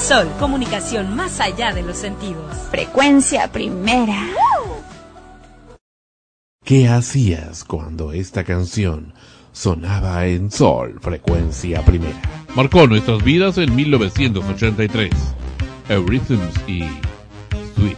Sol, comunicación más allá de los sentidos. Frecuencia Primera. ¿Qué hacías cuando esta canción sonaba en Sol, Frecuencia Primera? Marcó nuestras vidas en 1983. Eurythms y